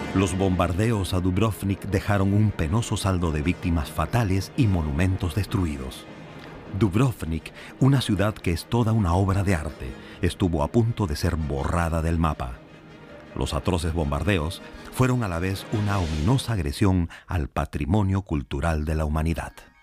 Los bombardeos a Dubrovnik dejaron un penoso saldo de víctimas fatales y monumentos destruidos. Dubrovnik, una ciudad que es toda una obra de arte, estuvo a punto de ser borrada del mapa. Los atroces bombardeos fueron a la vez una ominosa agresión al patrimonio cultural de la humanidad.